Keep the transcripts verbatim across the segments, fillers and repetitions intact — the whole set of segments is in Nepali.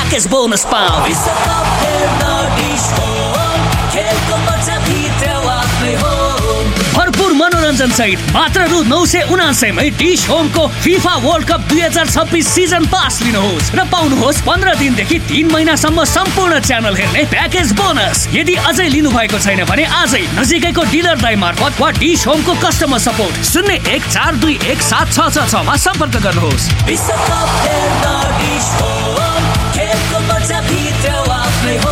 प्याकेज बोनस पाऊ। विश्वकप हेर्न डिश होम, खेलको मजा भित्र आफ्नै हो। भरपूर मनोरञ्जन सहित मात्र रु नौ सय उनासयमै डिश होमको फिफा वर्ल्ड कप दुई हजार छब्बिस सिजन पास लिनुहोस् र पाउनुहोस् पन्ध्र दिनदेखि तीन महिनासम्म सम्पूर्ण च्यानल हेर्ने प्याकेज बोनस। यदि अझै लिनु भएको छैन भने आजै नजिकैको डिलर दाइ मार्फत वा डिश होमको कस्टमर सपोर्ट शून्य एक चार दुई एक सात छ छ छमा सम्पर्क गर्नुहोस्। विश्वकप हेर्न डिश होम, खेलको मजा भित्र आफ्नै हो।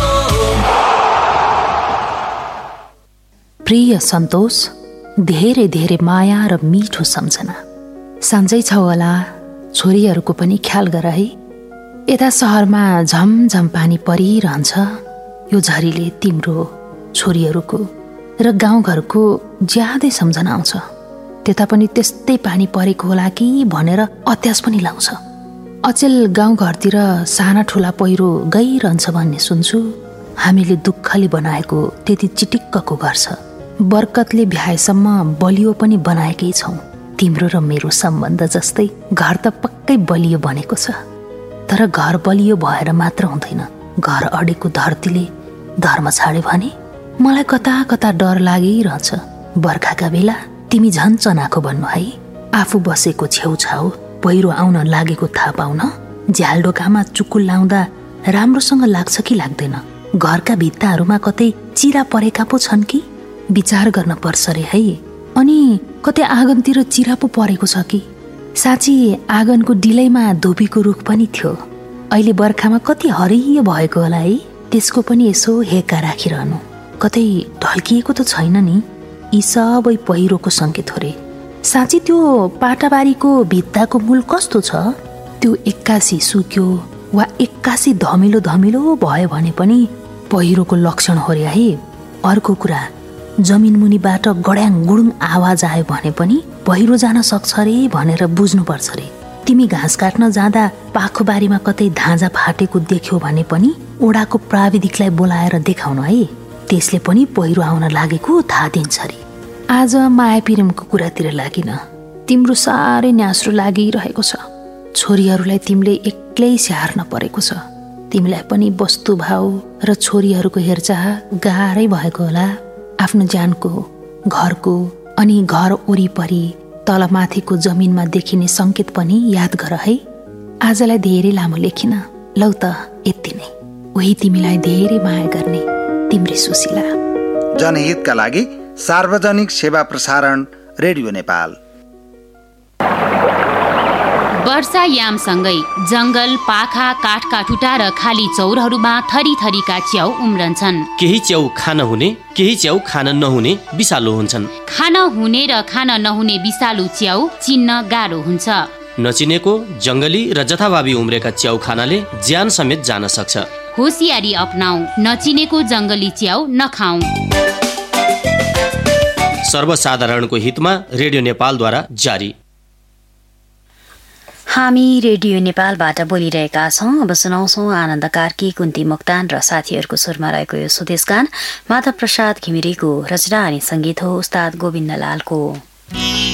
प्रिय सन्तोष, धेरै धेरै माया र मिठो सम्झना। सन्चै छौ होला? छोरीहरूको पनि ख्याल गर है। यता सहरमा झमझम पानी परिरहन्छ। यो झरीले तिम्रो, छोरीहरूको र गाउँघरको ज्यादै सम्झना आउँछ। त्यता पनि त्यस्तै पानी परेको होला कि भनेर अत्यास पनि लाउँछ। अचेल गाउँघरतिर साना ठुला पहिरो गइरहन्छ भन्ने सुन्छु। हामीले दुःखले बनाएको त्यति चिटिक्कको घर छ। बरकतले भ्याएसम्म बलियो पनि बनाएकै छौँ। तिम्रो र मेरो सम्बन्ध जस्तै घर त पक्कै बलियो बनेको छ। तर घर बलियो भएर मात्र हुँदैन, घर अडेको धरतीले धर्म छाड्यो भने मलाई कता कता डर लागिरहन्छ। बर्खाका बेला तिमी झन् चनाको बन्नु है। आफू बसेको छेउछाउ पहिरो आउन लागेको थाहा पाउन झ्यालडोकामा चुकुल लाउँदा राम्रोसँग लाग्छ कि लाग्दैन? घरका भित्ताहरूमा कतै चिरा परेका पो छन् कि? विचार गर्न पर्छ रे है। अनि कतै आँगनतिर चिरा पो परेको छ कि? साँच्ची आँगनको डिलैमा धोबीको रुख पनि थियो। अहिले बर्खामा कति हरियो भएको होला है। त्यसको पनि यसो हेक्का राखिरहनु। कतै ढल्किएको त छैन नि? यी सबै पहिरोको सङ्केत हो रे। साँच्ची त्यो पाटाबारीको भित्ताको मूल कस्तो छ? त्यो एक्कासी सुक्यो वा एक्कासी धमिलो धमिलो भयो भने पनि पहिरोको लक्षण हो रे है। अर्को कुरा, जमिन मुनिबाट गड्याङ गुडुङ आवाज आयो भने पनि पहिरो जान सक्छ रे भनेर बुझ्नुपर्छ रे। तिमी घाँस काट्न जाँदा पाखो बारीमा कतै धाँजा फाटेको देख्यो भने पनि ओडाको प्राविधिकलाई बोलाएर देखाउनु है। त्यसले पनि पहिरो आउन लागेको थाहा दिन्छ रे। आज माया प्रेमको कुरातिर लागिन। तिम्रो साह्रै न्यास्रो लागिरहेको छ। छोरीहरूलाई तिमीले एक्लै स्याहार्न परेको छ। तिमीलाई पनि वस्तुभाव र छोरीहरूको हेरचाह गाह्रै भएको होला। आफ्नो ज्यानको, घरको अनि घर वरिपरि तलमाथिको जमिनमा देखिने सङ्केत पनि याद गर है। आजलाई धेरै लामो लेखिन। लौ त यति नै। उही तिमीलाई धेरै माया गर्ने तिम्री सुशीला। जनहितका लागि सार्वजनिक सेवा प्रसारण रेडियो नेपाल। वर्षायामसँगै जंगल, पाखा, काठका टुटा र खाली चौरहरूमा थरी थरीका च्याउ उम्रन्छन्। केही च्याउ खान हुने, केही च्याउ खान नहुने विषालु हुन्छन्। खान हुने र खान नहुने विषालु च्याउ चिन्न गाह्रो हुन्छ। नचिनेको, जंगली र जथाभावी उम्रेका च्याउ खानाले ज्यान समेत जान सक्छ। होसियारी अपनाऊ, नचिनेको जंगली च्याउ नखाऊ। सर्वसाधारणको हितमा रेडियो नेपालद्वारा जारी। हामी रेडियो नेपालबाट बोलिरहेका छौँ। अब सुनाउँछौँ आनन्द कार्की, कुन्ती मोक्तान र साथीहरूको स्वरमा रहेको यो स्वदेश गान। माधव प्रसाद घिमिरेको रचना अनि सङ्गीत हो उस्ताद गोविन्द लालको।